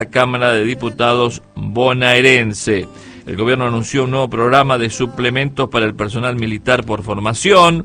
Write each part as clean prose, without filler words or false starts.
la Cámara de Diputados bonaerense. El gobierno anunció un nuevo programa de suplementos para el personal militar por formación.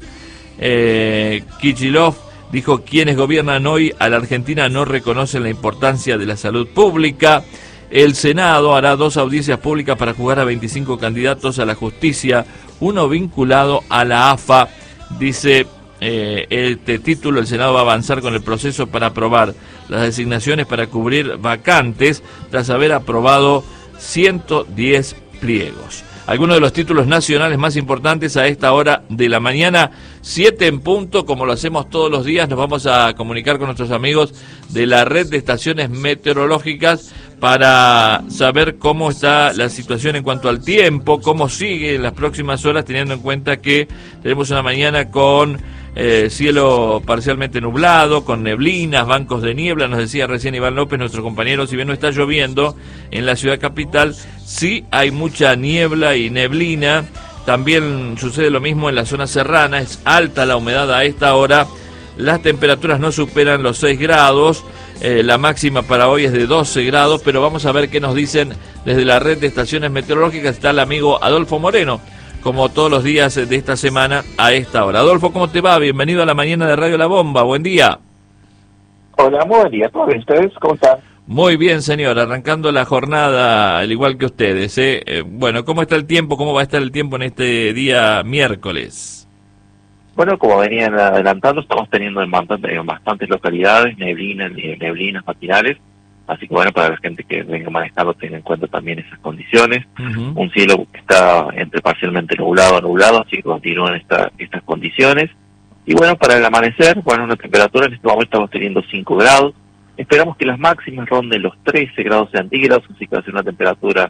Kicillof dijo: quienes gobiernan hoy a la Argentina no reconocen la importancia de la salud pública. El Senado hará 2 audiencias públicas para juzgar a 25 candidatos a la justicia, uno vinculado a la AFA. Dice este título: el Senado va a avanzar con el proceso para aprobar las designaciones para cubrir vacantes tras haber aprobado 110 pliegos. Algunos de los títulos nacionales más importantes a esta hora de la mañana, 7 en punto, como lo hacemos todos los días. Nos vamos a comunicar con nuestros amigos de la red de estaciones meteorológicas para saber cómo está la situación en cuanto al tiempo, cómo sigue en las próximas horas, teniendo en cuenta que tenemos una mañana con cielo parcialmente nublado, con neblinas, bancos de niebla. Nos decía recién Iván López, nuestro compañero, si bien no está lloviendo en la ciudad capital, sí hay mucha niebla y neblina. También sucede lo mismo en la zona serrana, es alta la humedad a esta hora. Las temperaturas no superan los 6 grados, la máxima para hoy es de 12 grados, pero vamos a ver qué nos dicen desde la red de estaciones meteorológicas. Está el amigo Adolfo Moreno, como todos los días de esta semana a esta hora. Adolfo, ¿cómo te va? Bienvenido a la mañana de Radio La Bomba, buen día. Hola, muy buen día. ¿Todo bien? ¿Ustedes cómo están? Muy bien, señor, arrancando la jornada al igual que ustedes. Bueno, ¿cómo está el tiempo? ¿Cómo va a estar el tiempo en este día miércoles? Bueno, como venían adelantando, estamos teniendo en bastantes localidades neblinas matinales, así que bueno, para la gente que venga manejando, tenga en cuenta también esas condiciones. Un cielo que está entre parcialmente nublado a nublado, así que continúan estas condiciones. Y bueno, para el amanecer, bueno, una temperatura en este momento estamos teniendo 5 grados. Esperamos que las máximas ronden los 13 grados centígrados, así que va a ser una temperatura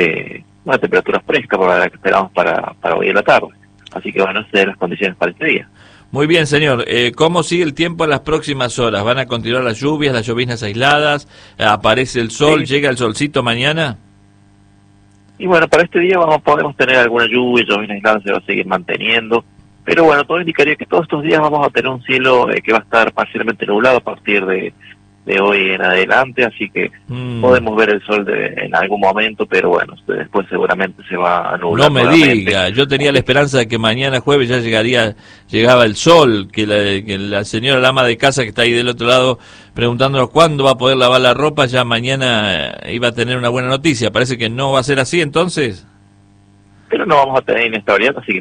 fresca para la que esperamos para hoy en la tarde. Así que bueno, esas son las condiciones para este día. Muy bien, señor. ¿Cómo sigue el tiempo en las próximas horas? ¿Van a continuar las lluvias, las lloviznas aisladas? ¿Aparece el sol? Sí. ¿Llega el solcito mañana? Y bueno, para este día podemos tener alguna lluvia, llovizna aislada se va a seguir manteniendo. Pero bueno, todo indicaría que todos estos días vamos a tener un cielo que va a estar parcialmente nublado a partir de hoy en adelante, así que podemos ver el sol en algún momento, pero bueno, después seguramente se va a nublar. No me diga, yo tenía la esperanza de que mañana jueves ya llegaba el sol, que la señora, la ama de casa que está ahí del otro lado preguntándonos cuándo va a poder lavar la ropa, ya mañana iba a tener una buena noticia. Parece que no va a ser así entonces. Pero no vamos a tener inestabilidad, así que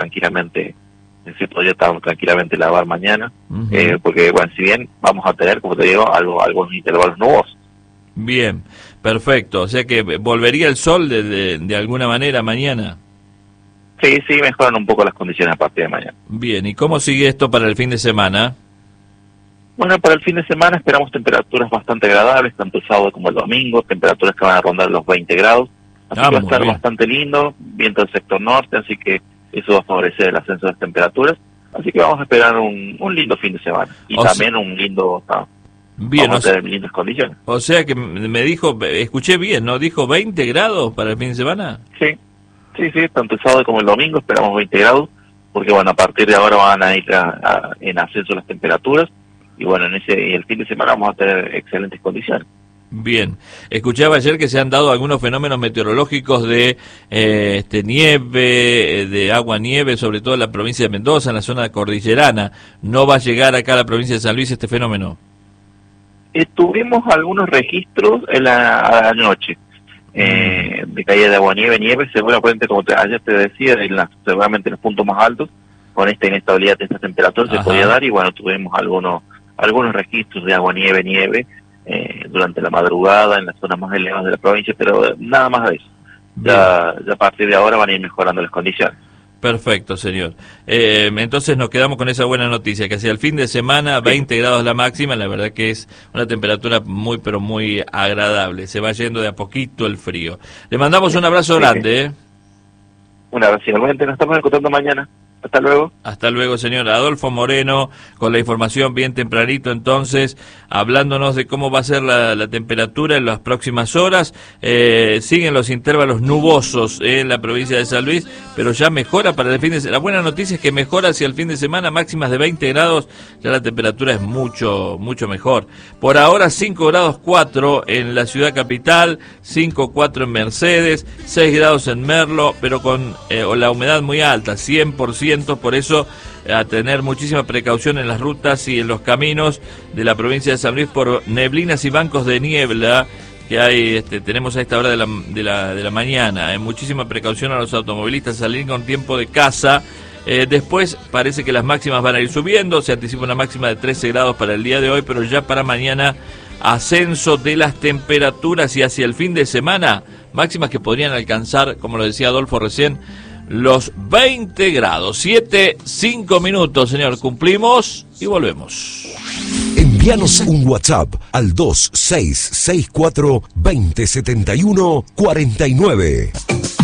se podría tranquilamente lavar mañana, porque bueno, si bien vamos a tener, como te digo, algunos intervalos nubosos. Bien, perfecto, o sea que volvería el sol de alguna manera mañana. Sí, mejoran un poco las condiciones a partir de mañana. Bien, ¿y cómo sigue esto para el fin de semana? Bueno, para el fin de semana esperamos temperaturas bastante agradables, tanto el sábado como el domingo, temperaturas que van a rondar los 20 grados, así que va a estar bastante lindo, viento del sector norte, así que eso va a favorecer el ascenso de las temperaturas, así que vamos a esperar un lindo fin de semana y también un lindo, vamos a tener lindas condiciones. O sea que me dijo, escuché bien, ¿no? ¿Dijo 20 grados para el fin de semana? Sí, tanto el sábado como el domingo esperamos 20 grados, porque bueno, a partir de ahora van a ir en ascenso las temperaturas, y bueno, el fin de semana vamos a tener excelentes condiciones. Bien, escuchaba ayer que se han dado algunos fenómenos meteorológicos de nieve, de agua-nieve, sobre todo en la provincia de Mendoza, en la zona cordillerana. ¿No va a llegar acá a la provincia de San Luis este fenómeno? Tuvimos algunos registros a la noche de caída de agua-nieve, seguramente, como ayer te decía, seguramente en los puntos más altos, con esta inestabilidad de esta temperatura se podía dar, y bueno, tuvimos algunos registros de agua-nieve, durante la madrugada en las zonas más elevadas de la provincia, pero nada más de eso. Ya a partir de ahora van a ir mejorando las condiciones. Perfecto, señor. Entonces nos quedamos con esa buena noticia, que hacia el fin de semana 20 grados la máxima, la verdad que es una temperatura muy, pero muy agradable. Se va yendo de a poquito el frío. Le mandamos un abrazo grande. Un abrazo, igualmente, nos estamos encontrando mañana. Hasta luego. Hasta luego, señor. Adolfo Moreno, con la información bien tempranito, entonces, hablándonos de cómo va a ser la temperatura en las próximas horas. Siguen los intervalos nubosos en la provincia de San Luis, pero ya mejora para el fin de semana. La buena noticia es que mejora hacia el fin de semana, máximas de 20 grados, ya la temperatura es mucho mejor. Por ahora 5 grados 4 en la ciudad capital, 5,4 en Mercedes, 6 grados en Merlo, pero con la humedad muy alta, 100%. Por eso, a tener muchísima precaución en las rutas y en los caminos de la provincia de San Luis por neblinas y bancos de niebla que hay, tenemos a esta hora de la mañana. Muchísima precaución a los automovilistas, salir con tiempo de casa. Después parece que las máximas van a ir subiendo, se anticipa una máxima de 13 grados para el día de hoy, pero ya para mañana ascenso de las temperaturas y hacia el fin de semana, máximas que podrían alcanzar, como lo decía Adolfo recién, los 20 grados. 7:05 minutos, señor. Cumplimos y volvemos. Envíanos un WhatsApp al 2664 2071 49.